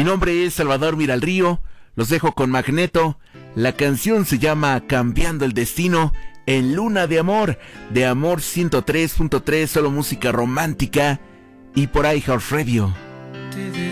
nombre es Salvador Miralrío. Los dejo con Magneto. La canción se llama Cambiando el Destino en Luna de Amor 103.3, solo música romántica. Y por ahí House Radio.